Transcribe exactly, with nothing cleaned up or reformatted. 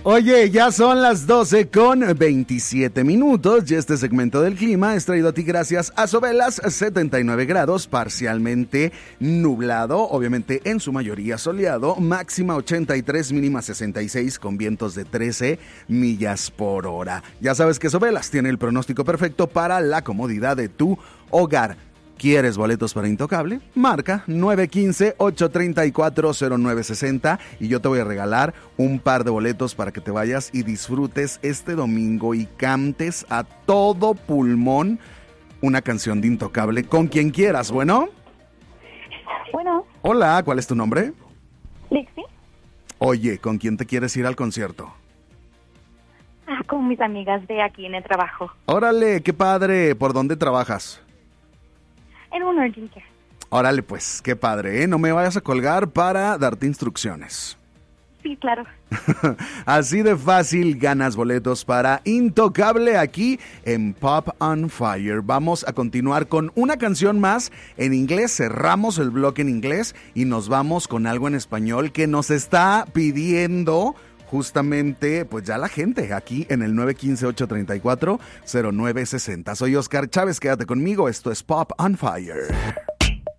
Oye, ya son las doce con veintisiete minutos y este segmento del clima es traído a ti gracias a Sobelas, setenta y nueve grados, parcialmente nublado, obviamente en su mayoría soleado, máxima ochenta y tres, mínima sesenta y seis con vientos de trece millas por hora. Ya sabes que Sobelas tiene el pronóstico perfecto para la comodidad de tu hogar. ¿Quieres boletos para Intocable? Marca nueve uno cinco, ocho tres cuatro, cero nueve seis cero y yo te voy a regalar un par de boletos para que te vayas y disfrutes este domingo y cantes a todo pulmón una canción de Intocable con quien quieras, ¿bueno? Bueno. Hola, ¿cuál es tu nombre? Lixi. Oye, ¿con quién te quieres ir al concierto? Ah, con mis amigas de aquí en el trabajo. Órale, qué padre. ¿Por dónde trabajas? En un urgent care. Órale, pues, qué padre, ¿eh? No me vayas a colgar para darte instrucciones. Sí, claro. Así de fácil ganas boletos para Intocable aquí en Pop on Fire. Vamos a continuar con una canción más en inglés. Cerramos el bloque en inglés y nos vamos con algo en español que nos está pidiendo justamente, pues ya la gente aquí en el nueve uno cinco, ocho tres cuatro, cero nueve seis cero. Soy Oscar Chávez, quédate conmigo. Esto es Pop on Fire.